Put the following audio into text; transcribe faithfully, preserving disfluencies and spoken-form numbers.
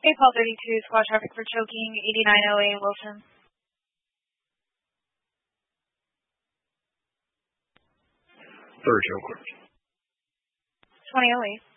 Paul thirty-two, squad traffic for choking, eighty-nine oh eight Wilson. Third choker. twenty oh eight.